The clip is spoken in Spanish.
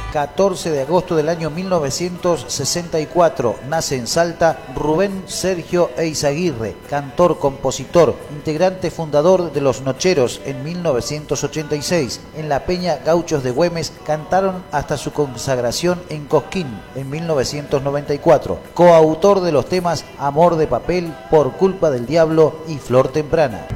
14 de agosto del año 1964, nace en Salta Rubén Sergio Eizaguirre, cantor, compositor, integrante fundador de Los Nocheros en 1986. En la Peña Gauchos de Güemes cantaron hasta su consagración en Cosquín en 1994. Coautor de los temas Amor de Papel, Por Culpa del Diablo y Flor Temprana.